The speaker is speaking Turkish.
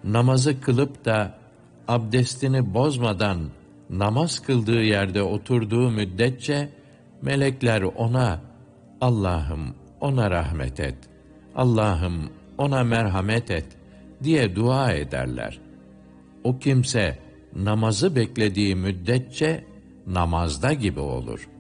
namazı kılıp da abdestini bozmadan namaz kıldığı yerde oturduğu müddetçe melekler ona Allah'ım ona rahmet et, Allah'ım ona merhamet et diye dua ederler. O kimse namazı beklediği müddetçe namazda gibi olur.